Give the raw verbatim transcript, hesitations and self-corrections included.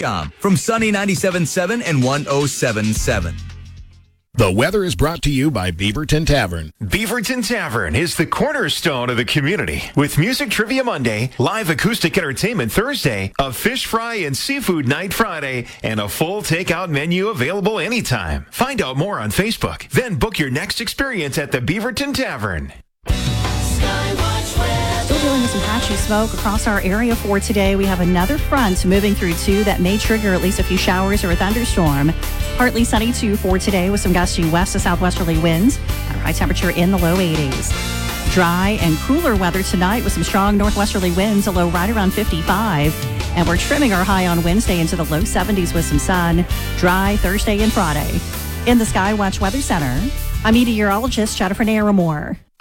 com from Sunny ninety-seven point seven and one oh seven point seven. The weather is brought to you by Beaverton Tavern. Beaverton Tavern is the cornerstone of the community. With Music Trivia Monday, live acoustic entertainment Thursday, a fish fry and seafood night Friday, and a full takeout menu available anytime. Find out more on Facebook. Then book your next experience at the Beaverton Tavern. Still dealing with some patchy smoke across our area for today. We have another front moving through, too, that may trigger at least a few showers or a thunderstorm. Partly sunny, too, for today with some gusty west to southwesterly winds. Our high temperature in the low eighties. Dry and cooler weather tonight with some strong northwesterly winds, a low right around fifty-five. And we're trimming our high on Wednesday into the low seventies with some sun. Dry Thursday and Friday. In the Skywatch Weather Center, I'm meteorologist Jennifer Naramore.